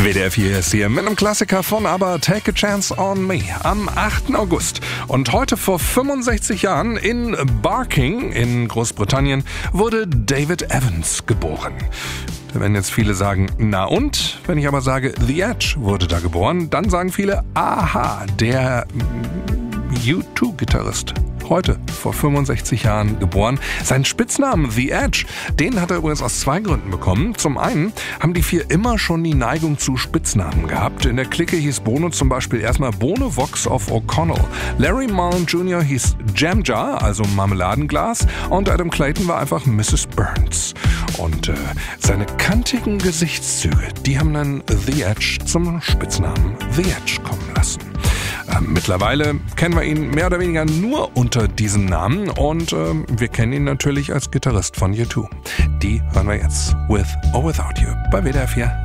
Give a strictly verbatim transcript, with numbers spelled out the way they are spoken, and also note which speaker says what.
Speaker 1: W D R vier ist hier mit einem Klassiker von ABBA, Take a Chance on Me, am achten August. Und heute vor fünfundsechzig Jahren in Barking in Großbritannien wurde David Evans geboren. Da werden jetzt viele sagen, na und? Wenn ich aber sage, The Edge wurde da geboren, dann sagen viele, aha, der U zwei Gitarrist. Heute, vor fünfundsechzig Jahren geboren. Seinen Spitznamen The Edge, den hat er übrigens aus zwei Gründen bekommen. Zum einen haben die vier immer schon die Neigung zu Spitznamen gehabt. In der Clique hieß Bono zum Beispiel erstmal Bono Vox of O'Connell. Larry Mullen Junior hieß Jam Jar, also Marmeladenglas. Und Adam Clayton war einfach Missus Burns. Und äh, seine kantigen Gesichtszüge, die haben dann The Edge zum Spitznamen The Edge kommen lassen. Ähm, mittlerweile kennen wir ihn mehr oder weniger nur unter diesem Namen und ähm, wir kennen ihn natürlich als Gitarrist von U zwei. Die hören wir jetzt, With or Without You, bei W D R vier.